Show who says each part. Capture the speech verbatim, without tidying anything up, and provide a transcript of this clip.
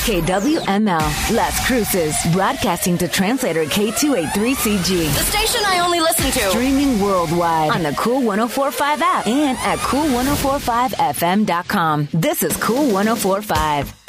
Speaker 1: K W M L, Las Cruces, broadcasting to translator K two eighty-three C G.
Speaker 2: The station I only listen to.
Speaker 1: Streaming worldwide on the Cool one oh four point five app and at cool ten forty-five f m dot com. This is Cool ten forty-five.